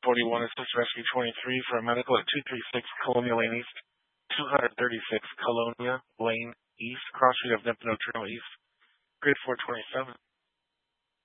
41 Assist Rescue 23 for a medical at 236 Colonial Lane East, 236 Colonia Lane East, cross street of Nympino Trail East, grade 427.